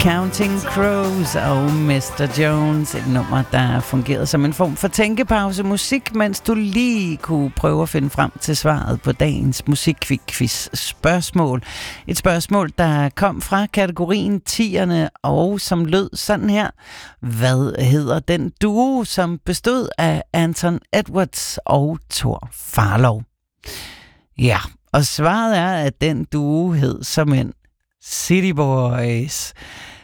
Counting Crows og Mr. Jones, et nummer, der fungerede som en form for tænkepause musik, mens du lige kunne prøve at finde frem til svaret på dagens musikquiz spørgsmål. Et spørgsmål, der kom fra kategorien 10'erne og som lød sådan her. Hvad hedder den duo, som bestod af Anton Edwards og Thor Farlov? Ja, og svaret er, at den duo hed som en City Boys.